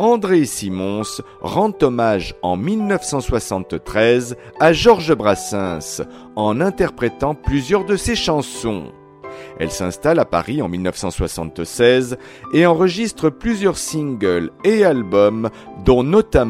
André Simons rend hommage en 1973 à Georges Brassens en interprétant plusieurs de ses chansons. Elle s'installe à Paris en 1976 et enregistre plusieurs singles et albums, dont notamment